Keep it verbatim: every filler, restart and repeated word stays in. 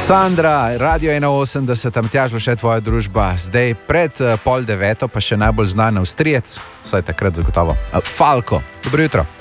Sandra, Radio ena osemdeset, tam tjažbo še tvoja družba. Zdaj pred pol deveto pa še najbolj znan Avstrijec, vsaj takrat zagotovo, Falko. Dobro jutro.